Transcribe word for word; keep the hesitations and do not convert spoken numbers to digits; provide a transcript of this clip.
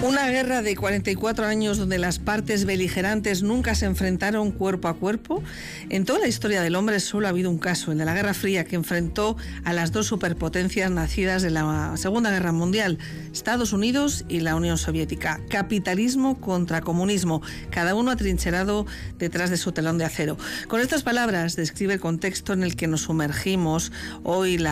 Una guerra de cuarenta y cuatro años donde las partes beligerantes nunca se enfrentaron cuerpo a cuerpo. En toda la historia del hombre solo ha habido un caso, el de la Guerra Fría, que enfrentó a las dos superpotencias nacidas de la Segunda Guerra Mundial, Estados Unidos y la Unión Soviética. Capitalismo contra comunismo, cada uno atrincherado detrás de su telón de acero. Con estas palabras describe el contexto en el que nos sumergimos hoy la